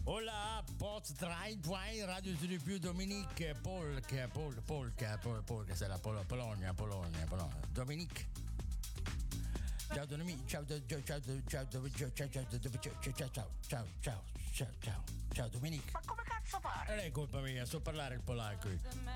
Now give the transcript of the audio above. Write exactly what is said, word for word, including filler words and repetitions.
Hola, Pots Dry Dry, Radio Studio Più, Dominique, Polka, Pol, Polka, Pol, Polka, sarà Pol, Polonia, Polonia, Polonia, Dominique. Ciao Dominique, ciao, ciao, ciao, ciao, ciao, ciao, ciao, ciao, ciao, ciao, ciao, ciao, ciao, ciao, ciao, Dominique. Ma come cazzo fare? Non è colpa mia, so parlare il polacco.